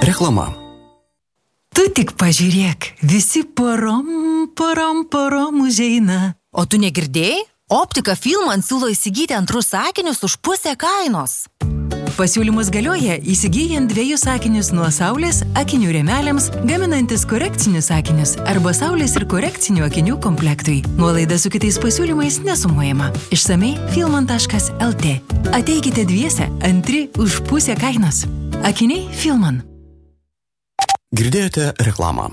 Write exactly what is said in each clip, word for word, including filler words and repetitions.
Reklama. Tu tik pažiūrėk, visi porom, porom, porom užeina. O tu negirdėjai? Optika Filman siūlo įsigyti antrus sakinius už pusę kainos. Pasiūlymus galioja įsigyjant dviejus sakinius nuo Saulės akinių rėmeliams, gaminantis korekcinius sakinius arba Saulės ir korekcinių akinių komplektui. Nuolaida su kitais pasiūlymais nesumuojama. Išsamei filman taškas el tė. Ateikite dviese, antri už pusę kainos. Akiniai Filman. Girdėjote reklamą.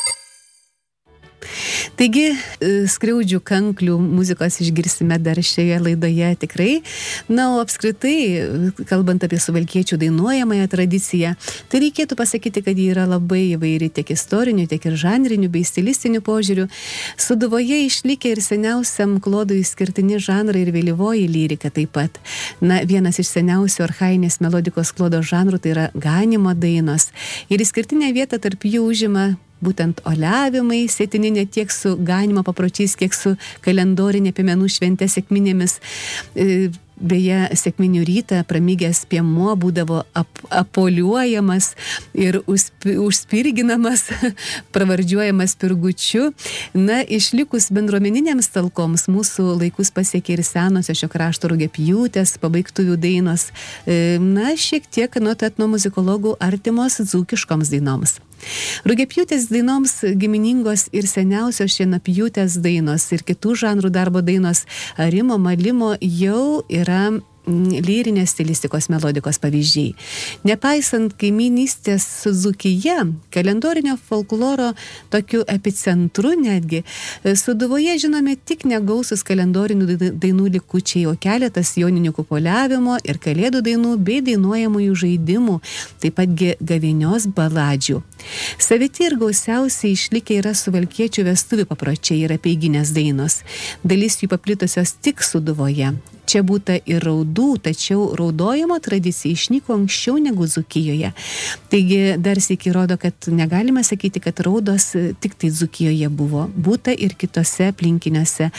Taigi, skriaudžių kanklių muzikos išgirsime dar šioje laidoje tikrai. Na, o apskritai, kalbant apie suvalkiečių dainuojamąją tradiciją, tai reikėtų pasakyti, kad ji yra labai įvairi tiek istorinių, tiek ir žanrinių bei stilistinių požiūrių. Suduvoje išlikę ir seniausiam klodui skirtini žanrai ir vėlyvoji lyrika taip pat. Na, vienas iš seniausių archainės melodikos klodo žanrų tai yra ganimo dainos. Ir išskirtinę vietą tarp jų užima būtent oliavimai, sėtini ne tiek su ganimo papročiais, kiek su kalendorinė piemenų švente sekminėmis. Beje, sekminių rytą pramygęs piemuo būdavo ap, apoliuojamas ir užsp, užspirginamas, pravardžiuojamas pirgučiu. Na, išlikus bendruomeninėms talkoms mūsų laikus pasiekė ir senosios šio krašto rugiapjūtės, pabaigtuvių dainos. Na, šiek tiek nuo etnomuzikologų artimos dzūkiškoms dainoms. Rugiapjūtės dainoms giminingos ir seniausios šienapjūtės dainos ir kitų žanrų darbo dainos arimo, malimo jau yra lyrinės stilistikos melodikos pavyzdžiai. Nepaisant kaiminystės su Dzūkija, kalendorinio folkloro tokiu epicentru netgi, Suduvoje žinome tik negausus kalendorinių dainų likučiai, o keletas joninių kupoliavimo ir kalėdų dainų bei dainuojamųjų žaidimų, taip pat gavėnios baladžių. Saviti ir gausiausiai išlikę yra suvalkiečių vestuvių papročiai ir apeiginės dainos. Dalis jų paplitusios tik Suduvoje. Čia būta ir raudų, tačiau raudojimo tradicija išnyko anksčiau negu Dzūkijoje. Taigi dar sykį rodo, kad negalime sakyti, kad raudos tik tai Dzūkijoje buvo. Būta ir kitose aplinkiniuose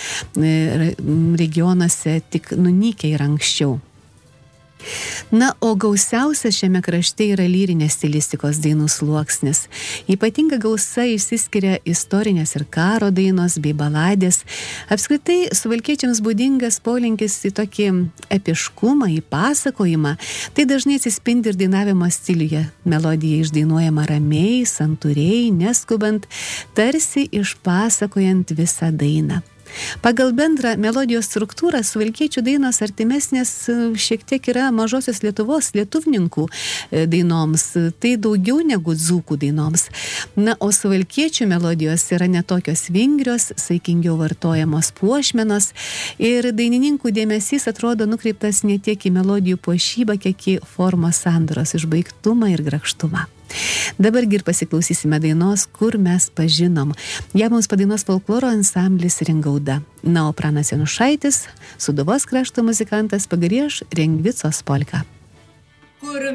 regionuose, tik nunykę ir anksčiau. Na, o gausiausias šiame krašte yra lyrinės stilistikos dainų sluoksnis. Ypatinga gausa išsiskiria istorinės ir karo dainos bei baladės. Apskritai, suvalkiečiams būdingas polinkis į tokį epiškumą, į pasakojimą. Tai dažnai atsispindi ir dainavimo stiliuje. Melodija išdainuojama ramiai, santūriai, neskubant, tarsi išpasakojant visą dainą. Pagal bendrą melodijos struktūrą suvalkiečių dainos artimesnės šiek tiek yra mažosios Lietuvos lietuvninkų dainoms, tai daugiau negu dzūkų dainoms. Na, o suvalkiečių melodijos yra netokios vingrios, saikingiau vartojamos puošmenos ir dainininkų dėmesys atrodo nukreiptas ne tiek į melodijų puošybą, kiek į formos sandaros išbaigtumą ir grakštumą. Dabar ir pasiklausysime dainos, kur mes pažinom. Ją mums padainos folkloro ansamblis Ringauda. Na, o Pranas Janušaitis, Suduvos krašto muzikantas, pagrieš Rengvicos polką.